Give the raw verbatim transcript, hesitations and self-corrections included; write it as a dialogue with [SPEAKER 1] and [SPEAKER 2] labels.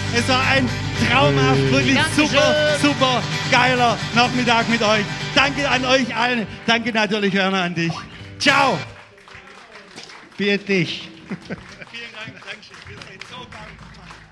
[SPEAKER 1] Es war ein traumhaft, wirklich
[SPEAKER 2] Dankeschön.
[SPEAKER 1] super, super geiler Nachmittag mit euch. Danke an euch allen. Danke natürlich, Werner, an dich. Ciao.
[SPEAKER 3] Für dich.
[SPEAKER 1] Vielen Dank. Dankeschön. Wir sind so dankbar.